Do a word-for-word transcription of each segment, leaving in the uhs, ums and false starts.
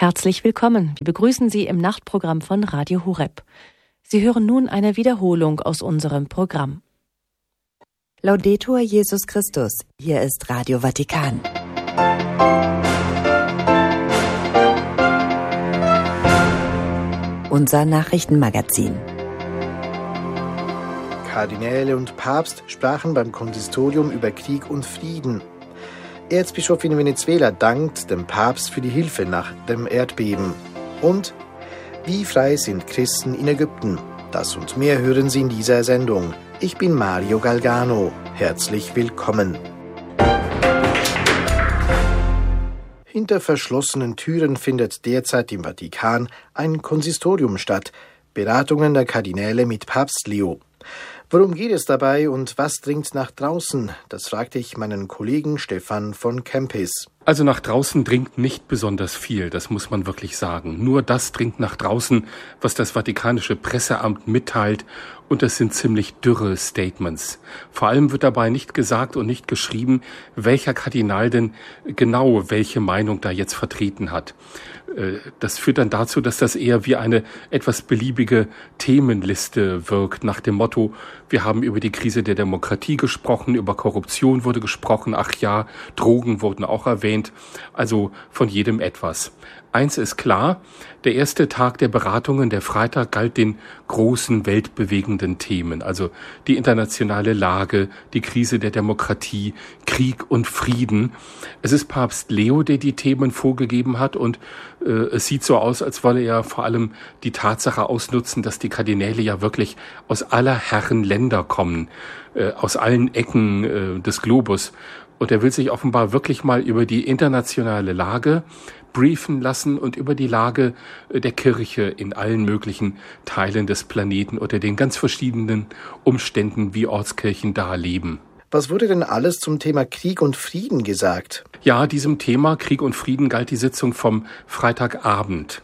Herzlich willkommen. Wir begrüßen Sie im Nachtprogramm von Radio Horeb. Sie hören nun eine Wiederholung aus unserem Programm. Laudetur Jesus Christus. Hier ist Radio Vatikan. Unser Nachrichtenmagazin. Kardinäle und Papst sprachen beim Konsistorium über Krieg und Frieden. Erzbischof in Venezuela dankt dem Papst für die Hilfe nach dem Erdbeben. Und wie frei sind Christen in Ägypten? Das und mehr hören Sie in dieser Sendung. Ich bin Mario Galgano. Herzlich willkommen. Hinter verschlossenen Türen findet derzeit im Vatikan ein Konsistorium statt. Beratungen der Kardinäle mit Papst Leo. Worum geht es dabei und was dringt nach draußen? Das fragte ich meinen Kollegen Stefan von Kempis. Also nach draußen dringt nicht besonders viel, das muss man wirklich sagen. Nur das dringt nach draußen, was das Vatikanische Presseamt mitteilt, und das sind ziemlich dürre Statements. Vor allem wird dabei nicht gesagt und nicht geschrieben, welcher Kardinal denn genau welche Meinung da jetzt vertreten hat. Das führt dann dazu, dass das eher wie eine etwas beliebige Themenliste wirkt, nach dem Motto, wir haben über die Krise der Demokratie gesprochen, über Korruption wurde gesprochen, ach ja, Drogen wurden auch erwähnt, also von jedem etwas. Eins ist klar, der erste Tag der Beratungen, der Freitag, galt den großen weltbewegenden Themen, also die internationale Lage, die Krise der Demokratie, Krieg und Frieden. Es ist Papst Leo, der die Themen vorgegeben hat, und äh, es sieht so aus, als wolle er vor allem die Tatsache ausnutzen, dass die Kardinäle ja wirklich aus aller Herren Länder kommen, äh, aus allen Ecken äh, des Globus. Und er will sich offenbar wirklich mal über die internationale Lage briefen lassen und über die Lage der Kirche in allen möglichen Teilen des Planeten unter den ganz verschiedenen Umständen, wie Ortskirchen da leben. Was wurde denn alles zum Thema Krieg und Frieden gesagt? Ja, diesem Thema Krieg und Frieden galt die Sitzung vom Freitagabend.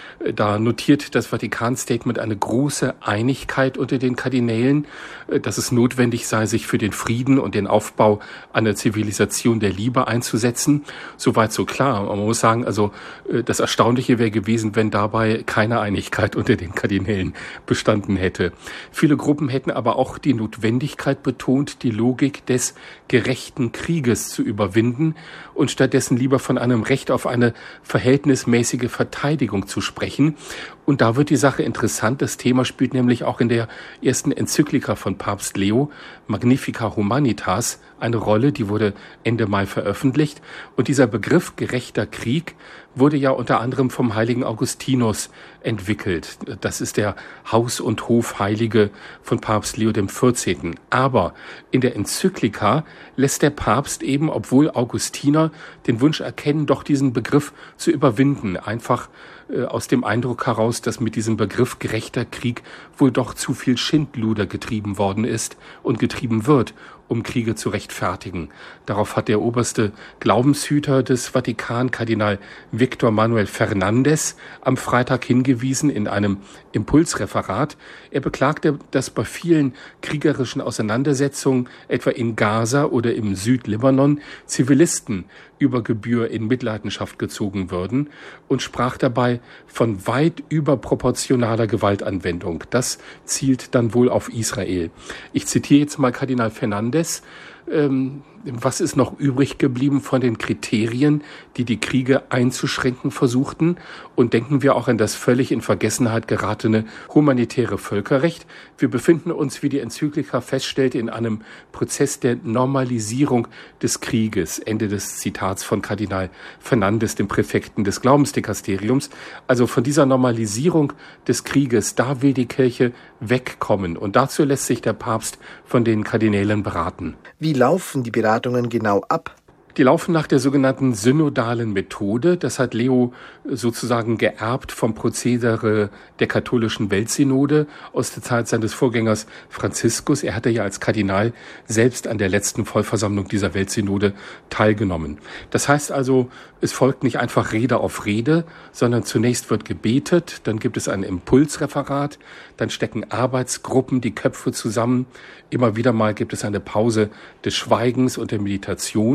Da notiert das Vatikan-Statement eine große Einigkeit unter den Kardinälen, dass es notwendig sei, sich für den Frieden und den Aufbau einer Zivilisation der Liebe einzusetzen. Soweit so klar. Man muss sagen, also das Erstaunliche wäre gewesen, wenn dabei keine Einigkeit unter den Kardinälen bestanden hätte. Viele Gruppen hätten aber auch die Notwendigkeit betont, die Logik des gerechten Krieges zu überwinden und stattdessen lieber von einem Recht auf eine verhältnismäßige Verteidigung zu sprechen. Und da wird die Sache interessant. Das Thema spielt nämlich auch in der ersten Enzyklika von Papst Leo, Magnificat Humanitas, eine Rolle, die wurde Ende Mai veröffentlicht. Und dieser Begriff gerechter Krieg wurde ja unter anderem vom heiligen Augustinus entwickelt. Das ist der Haus- und Hofheilige von Papst Leo dem vierzehnten. Aber in der Enzyklika lässt der Papst eben, obwohl Augustiner, den Wunsch erkennen, doch diesen Begriff zu überwinden. Einfach äh, aus dem Eindruck heraus, dass mit diesem Begriff gerechter Krieg wohl doch zu viel Schindluder getrieben worden ist und getrieben wird, um Kriege zu rechtfertigen. Darauf hat der oberste Glaubenshüter des Vatikan, Kardinal Victor Manuel Fernandes, am Freitag hingewiesen in einem Impulsreferat. Er beklagte, dass bei vielen kriegerischen Auseinandersetzungen, etwa in Gaza oder im Südlibanon, Zivilisten über Gebühr in Mitleidenschaft gezogen würden und sprach dabei von weit überproportionaler Gewaltanwendung. Das zielt dann wohl auf Israel. Ich zitiere jetzt mal Kardinal Fernandes. Ähm, was ist noch übrig geblieben von den Kriterien, die die Kriege einzuschränken versuchten? Und denken wir auch an das völlig in Vergessenheit geratene humanitäre Völkerrecht. Wir befinden uns, wie die Enzyklika feststellte, in einem Prozess der Normalisierung des Krieges. Ende des Zitats von Kardinal Fernandes, dem Präfekten des Glaubensdikasteriums. Also von dieser Normalisierung des Krieges, da will die Kirche wegkommen. Und dazu lässt sich der Papst von den Kardinälen beraten. Wie laufen die Beratungen genau ab? Die laufen nach der sogenannten synodalen Methode. Das hat Leo sozusagen geerbt vom Prozedere der katholischen Weltsynode aus der Zeit seines Vorgängers Franziskus. Er hatte ja als Kardinal selbst an der letzten Vollversammlung dieser Weltsynode teilgenommen. Das heißt also, es folgt nicht einfach Rede auf Rede, sondern zunächst wird gebetet, dann gibt es ein Impulsreferat, dann stecken Arbeitsgruppen die Köpfe zusammen. Immer wieder mal gibt es eine Pause des Schweigens und der Meditation.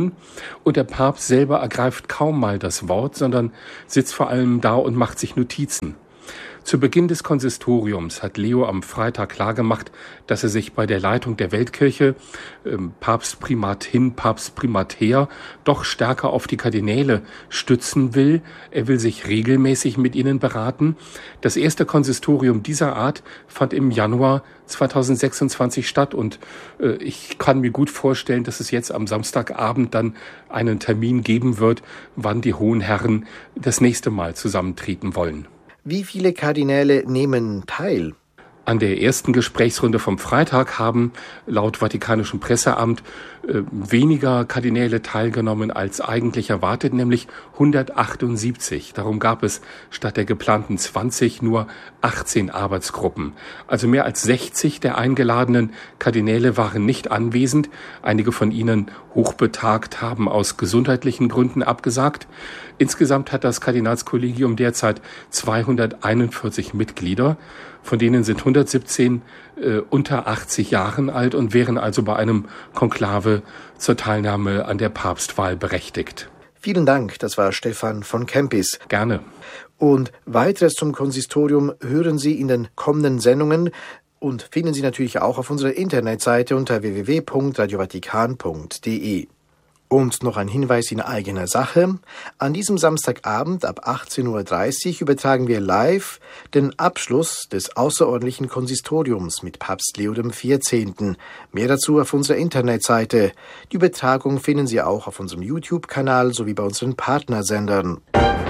Und der Papst selber ergreift kaum mal das Wort, sondern sitzt vor allem da und macht sich Notizen. Zu Beginn des Konsistoriums hat Leo am Freitag klargemacht, dass er sich bei der Leitung der Weltkirche, ähm, Papstprimat hin, Papstprimat her, doch stärker auf die Kardinäle stützen will. Er will sich regelmäßig mit ihnen beraten. Das erste Konsistorium dieser Art fand im Januar zweitausendsechsundzwanzig statt und äh, ich kann mir gut vorstellen, dass es jetzt am Samstagabend dann einen Termin geben wird, wann die hohen Herren das nächste Mal zusammentreten wollen. Wie viele Kardinäle nehmen teil? An der ersten Gesprächsrunde vom Freitag haben laut Vatikanischem Presseamt äh, weniger Kardinäle teilgenommen als eigentlich erwartet, nämlich hundertachtundsiebzig. Darum gab es statt der geplanten zwanzig nur achtzehn Arbeitsgruppen. Also mehr als sechzig der eingeladenen Kardinäle waren nicht anwesend. Einige von ihnen hochbetagt haben aus gesundheitlichen Gründen abgesagt. Insgesamt hat das Kardinalskollegium derzeit zweihunderteinundvierzig Mitglieder. Von denen sind hundertsiebzehn äh, unter achtzig Jahren alt und wären also bei einem Konklave zur Teilnahme an der Papstwahl berechtigt. Vielen Dank, das war Stefan von Kempis. Gerne. Und weiteres zum Konsistorium hören Sie in den kommenden Sendungen und finden Sie natürlich auch auf unserer Internetseite unter w w w punkt radio vatikan punkt d e. Und noch ein Hinweis in eigener Sache. An diesem Samstagabend ab achtzehn Uhr dreißig übertragen wir live den Abschluss des außerordentlichen Konsistoriums mit Papst Leo der vierzehnten. Mehr dazu auf unserer Internetseite. Die Übertragung finden Sie auch auf unserem YouTube-Kanal sowie bei unseren Partnersendern.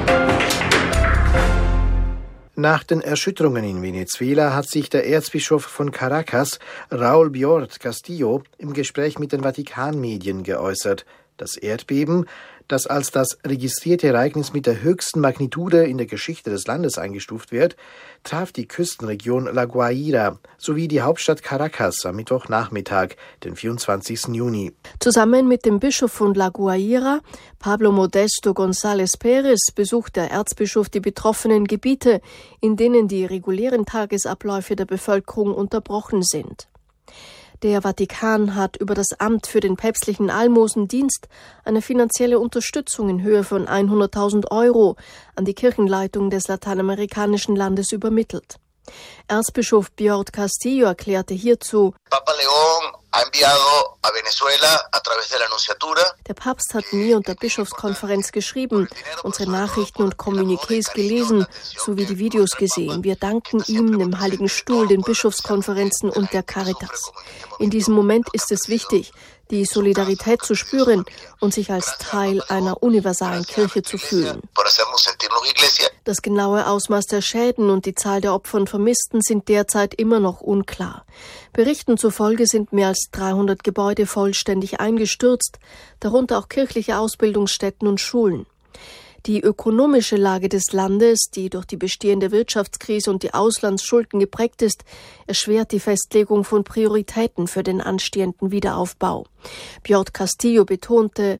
Nach den Erschütterungen in Venezuela hat sich der Erzbischof von Caracas, Raúl Biort Castillo, im Gespräch mit den Vatikanmedien geäußert. Das Erdbeben, das als das registrierte Ereignis mit der höchsten Magnitude in der Geschichte des Landes eingestuft wird, traf die Küstenregion La Guaira sowie die Hauptstadt Caracas am Mittwochnachmittag, den vierundzwanzigsten Juni. Zusammen mit dem Bischof von La Guaira, Pablo Modesto González Pérez, besucht der Erzbischof die betroffenen Gebiete, in denen die regulären Tagesabläufe der Bevölkerung unterbrochen sind. Der Vatikan hat über das Amt für den päpstlichen Almosendienst eine finanzielle Unterstützung in Höhe von hunderttausend Euro an die Kirchenleitung des lateinamerikanischen Landes übermittelt. Erzbischof Biort Castillo erklärte hierzu: Papa León ha enviado a Venezuela a través de la Nunciatura. Der Papst hat mir und der Bischofskonferenz geschrieben, unsere Nachrichten und Kommuniqués gelesen, sowie die Videos gesehen. Wir danken ihm, dem Heiligen Stuhl, den Bischofskonferenzen und der Caritas. In diesem Moment ist es wichtig, die Solidarität zu spüren und sich als Teil einer universalen Kirche zu fühlen. Das genaue Ausmaß der Schäden und die Zahl der Opfer und Vermissten sind derzeit immer noch unklar. Berichten zufolge sind mehr als dreihundert Gebäude vollständig eingestürzt, darunter auch kirchliche Ausbildungsstätten und Schulen. Die ökonomische Lage des Landes, die durch die bestehende Wirtschaftskrise und die Auslandsschulden geprägt ist, erschwert die Festlegung von Prioritäten für den anstehenden Wiederaufbau. Biort Castillo betonte: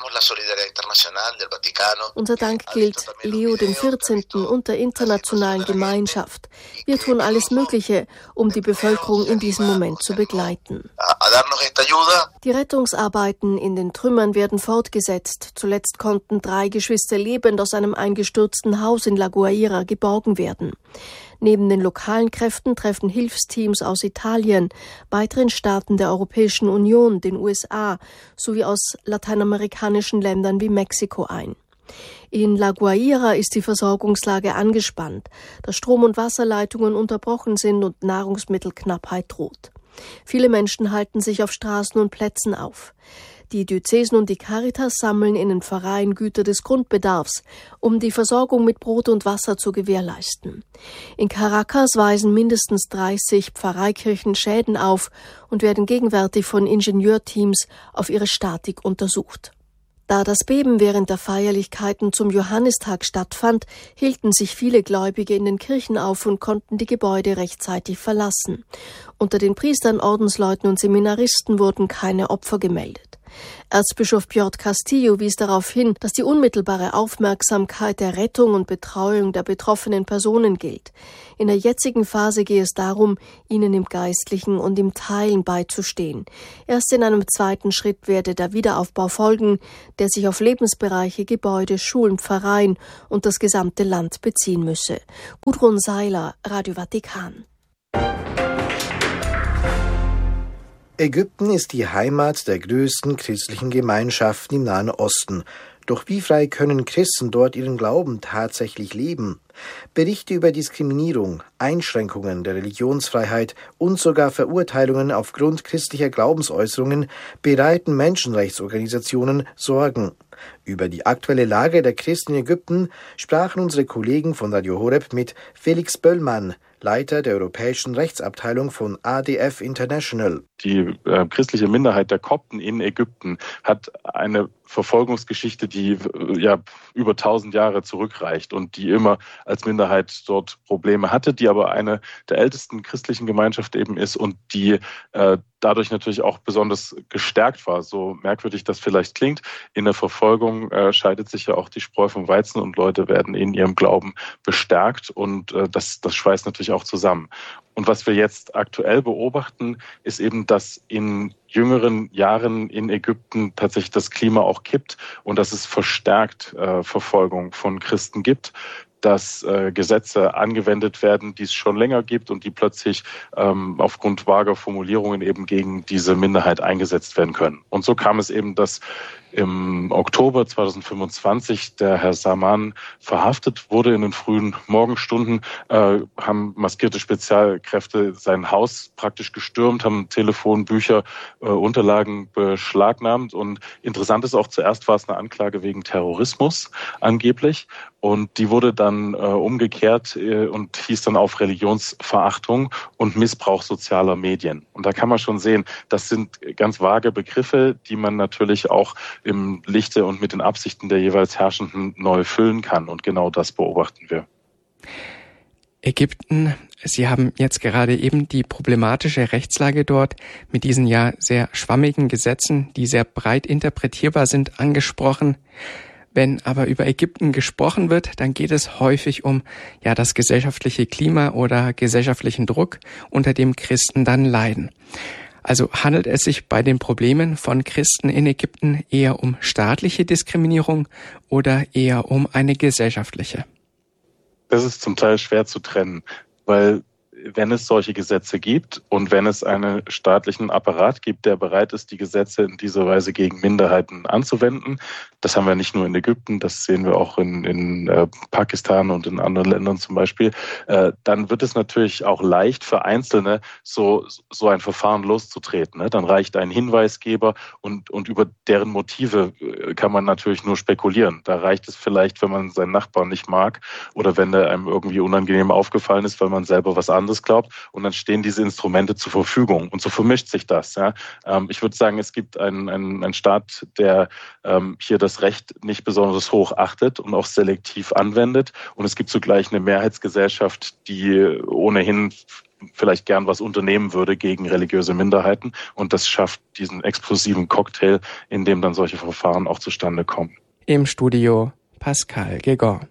Unser Dank gilt Leo dem vierzehnten und der internationalen Gemeinschaft. Wir tun alles Mögliche, um die Bevölkerung in diesem Moment zu begleiten. Die Rettungsarbeiten in den Trümmern werden fortgesetzt. Zuletzt konnten drei Geschwister lebend aus einem eingestürzten Haus in La Guaira geborgen werden. Neben den lokalen Kräften treffen Hilfsteams aus Italien, weiteren Staaten der Europäischen Union, den U S A sowie aus lateinamerikanischen Ländern wie Mexiko ein. In La Guaira ist die Versorgungslage angespannt, da Strom- und Wasserleitungen unterbrochen sind und Nahrungsmittelknappheit droht. Viele Menschen halten sich auf Straßen und Plätzen auf. Die Diözesen und die Caritas sammeln in den Pfarreien Güter des Grundbedarfs, um die Versorgung mit Brot und Wasser zu gewährleisten. In Caracas weisen mindestens dreißig Pfarreikirchen Schäden auf und werden gegenwärtig von Ingenieurteams auf ihre Statik untersucht. Da das Beben während der Feierlichkeiten zum Johannistag stattfand, hielten sich viele Gläubige in den Kirchen auf und konnten die Gebäude rechtzeitig verlassen. Unter den Priestern, Ordensleuten und Seminaristen wurden keine Opfer gemeldet. Erzbischof Piotr Castillo wies darauf hin, dass die unmittelbare Aufmerksamkeit der Rettung und Betreuung der betroffenen Personen gilt. In der jetzigen Phase gehe es darum, ihnen im Geistlichen und im Teilen beizustehen. Erst in einem zweiten Schritt werde der Wiederaufbau folgen, der sich auf Lebensbereiche, Gebäude, Schulen, Pfarreien und das gesamte Land beziehen müsse. Gudrun Seiler, Radio Vatikan. Ägypten ist die Heimat der größten christlichen Gemeinschaften im Nahen Osten. Doch wie frei können Christen dort ihren Glauben tatsächlich leben? Berichte über Diskriminierung, Einschränkungen der Religionsfreiheit und sogar Verurteilungen aufgrund christlicher Glaubensäußerungen bereiten Menschenrechtsorganisationen Sorgen. Über die aktuelle Lage der Christen in Ägypten sprachen unsere Kollegen von Radio Horeb mit Felix Böllmann, Leiter der europäischen Rechtsabteilung von A D F International. Die äh, christliche Minderheit der Kopten in Ägypten hat eine Verfolgungsgeschichte, die äh, ja über tausend Jahre zurückreicht und die immer als Minderheit dort Probleme hatte, die aber eine der ältesten christlichen Gemeinschaften eben ist und die äh, dadurch natürlich auch besonders gestärkt war. So merkwürdig das vielleicht klingt, in der Verfolgung äh, scheidet sich ja auch die Spreu vom Weizen und Leute werden in ihrem Glauben bestärkt und äh, das, das schweißt natürlich auch zusammen. Und was wir jetzt aktuell beobachten, ist eben, dass in jüngeren Jahren in Ägypten tatsächlich das Klima auch kippt und dass es verstärkt äh, Verfolgung von Christen gibt, dass äh, Gesetze angewendet werden, die es schon länger gibt und die plötzlich ähm, aufgrund vager Formulierungen eben gegen diese Minderheit eingesetzt werden können. Und so kam es eben, dass im Oktober zweitausendfünfundzwanzig der Herr Saman verhaftet wurde in den frühen Morgenstunden, äh, haben maskierte Spezialkräfte sein Haus praktisch gestürmt, haben Telefon, Bücher, äh, Unterlagen beschlagnahmt und interessant ist auch, zuerst war es eine Anklage wegen Terrorismus angeblich und die wurde dann äh, umgekehrt äh, und hieß dann auf Religionsverachtung und Missbrauch sozialer Medien. Und da kann man schon sehen, das sind ganz vage Begriffe, die man natürlich auch im Lichte und mit den Absichten der jeweils Herrschenden neu füllen kann. Und genau das beobachten wir. Ägypten, Sie haben jetzt gerade eben die problematische Rechtslage dort mit diesen ja sehr schwammigen Gesetzen, die sehr breit interpretierbar sind, angesprochen. Wenn aber über Ägypten gesprochen wird, dann geht es häufig um ja das gesellschaftliche Klima oder gesellschaftlichen Druck, unter dem Christen dann leiden. Also handelt es sich bei den Problemen von Christen in Ägypten eher um staatliche Diskriminierung oder eher um eine gesellschaftliche? Das ist zum Teil schwer zu trennen, weil wenn es solche Gesetze gibt und wenn es einen staatlichen Apparat gibt, der bereit ist, die Gesetze in dieser Weise gegen Minderheiten anzuwenden, das haben wir nicht nur in Ägypten, das sehen wir auch in, in äh, Pakistan und in anderen Ländern zum Beispiel, äh, dann wird es natürlich auch leicht für Einzelne, so, so ein Verfahren loszutreten. Ne? Dann reicht ein Hinweisgeber und, und über deren Motive kann man natürlich nur spekulieren. Da reicht es vielleicht, wenn man seinen Nachbarn nicht mag oder wenn der einem irgendwie unangenehm aufgefallen ist, weil man selber was anderes glaubt und dann stehen diese Instrumente zur Verfügung und so vermischt sich das. Ja. Ähm, ich würde sagen, es gibt einen, einen, einen Staat, der ähm, hier das Recht nicht besonders hoch achtet und auch selektiv anwendet und es gibt zugleich eine Mehrheitsgesellschaft, die ohnehin vielleicht gern was unternehmen würde gegen religiöse Minderheiten und das schafft diesen explosiven Cocktail, in dem dann solche Verfahren auch zustande kommen. Im Studio Pascal Gegor.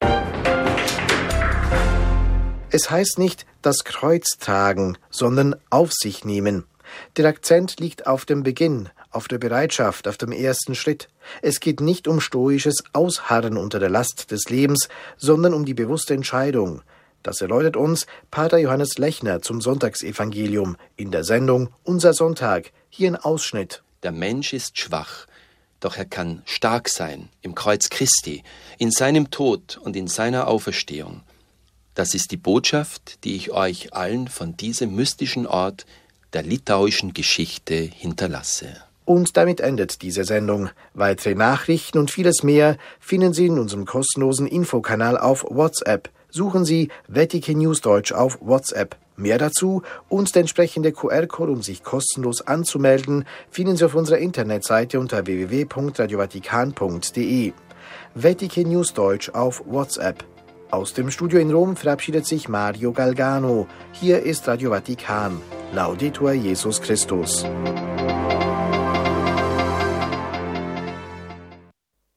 Es heißt nicht das Kreuz tragen, sondern auf sich nehmen. Der Akzent liegt auf dem Beginn, auf der Bereitschaft, auf dem ersten Schritt. Es geht nicht um stoisches Ausharren unter der Last des Lebens, sondern um die bewusste Entscheidung. Das erläutert uns Pater Johannes Lechner zum Sonntagsevangelium in der Sendung Unser Sonntag. Hier ein Ausschnitt. Der Mensch ist schwach, doch er kann stark sein im Kreuz Christi, in seinem Tod und in seiner Auferstehung. Das ist die Botschaft, die ich euch allen von diesem mystischen Ort der litauischen Geschichte hinterlasse. Und damit endet diese Sendung. Weitere Nachrichten und vieles mehr finden Sie in unserem kostenlosen Infokanal auf WhatsApp. Suchen Sie Vatikan News Deutsch auf WhatsApp. Mehr dazu und der entsprechende Q R-Code, um sich kostenlos anzumelden, finden Sie auf unserer Internetseite unter w w w punkt radio vatikan punkt d e. Vatikan News Deutsch auf WhatsApp. Aus dem Studio in Rom verabschiedet sich Mario Galgano. Hier ist Radio Vatikan. Laudetur Jesus Christus.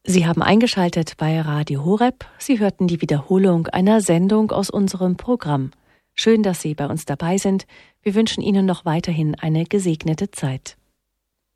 Sie haben eingeschaltet bei Radio Horeb. Sie hörten die Wiederholung einer Sendung aus unserem Programm. Schön, dass Sie bei uns dabei sind. Wir wünschen Ihnen noch weiterhin eine gesegnete Zeit.